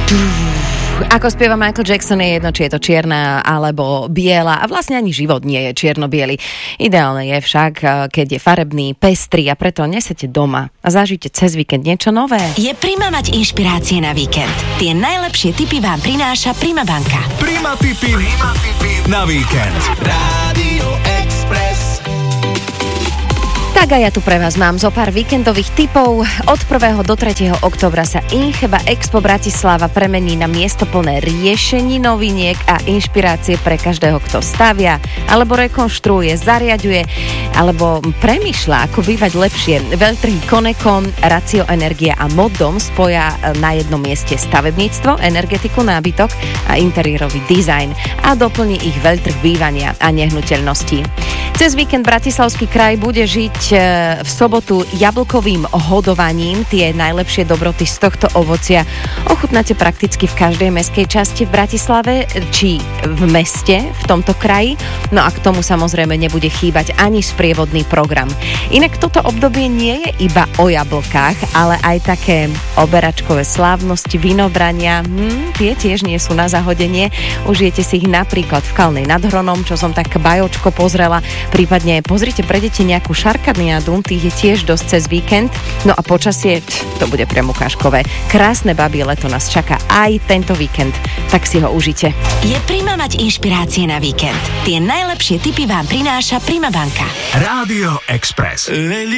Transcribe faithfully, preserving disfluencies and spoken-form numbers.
Ako spieva Michael Jackson, je jedno, či je to čierna alebo biela a vlastne ani život nie je čierno-biely. Ideálne je však, keď je farebný, pestrý a preto nesete doma a zažite cez víkend niečo nové. Je Prima mať inšpirácie na víkend. Tie najlepšie tipy vám prináša Prima banka. Prima tipy, Prima tipy na víkend. Rádio Express. Tak a ja tu pre vás mám zo pár víkendových tipov. Od prvého do tretieho októbra sa Incheba Expo Bratislava premení na miesto plné riešení, noviniek a inšpirácie pre každého, kto stavia, alebo rekonštruuje, zariaďuje, alebo premýšľa, ako bývať lepšie. Veľtrhy Konekon, Ratio Energia a Moddom spoja na jednom mieste stavebníctvo, energetiku, nábytok a interiérový dizajn a doplní ich veľtrh bývania a nehnuteľností. Cez víkend Bratislavský kraj bude žiť v sobotu jablkovým hodovaním. Tie najlepšie dobroty z tohto ovocia ochutnáte prakticky v každej mestskej časti v Bratislave, či v meste, v tomto kraji. No a k tomu samozrejme nebude chýbať ani sprievodný program. Inak toto obdobie nie je iba o jablkách, ale aj také oberačkové slávnosti, vinobrania. Hm, tie tiež nie sú na zahodenie. Užijete si ich napríklad v Kalnej nad Hronom, čo som tak bajočko pozrela. Prípadne pozrite pre deti nejakú šarkadniadu, tých je tiež dosť cez víkend. No a počasie, to bude priam ukážkové. Krásne babie leto nás čaká aj tento víkend, tak si ho užite. Je Prima mať inšpirácie na víkend. Tie najlepšie tipy vám prináša Prima banka. Rádio Express.